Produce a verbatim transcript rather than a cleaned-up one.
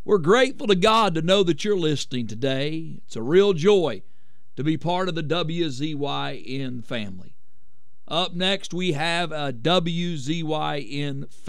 We're grateful to God to know that you're listening today. It's a real joy to be part of the W Z Y N family. Up next, we have a W Z Y N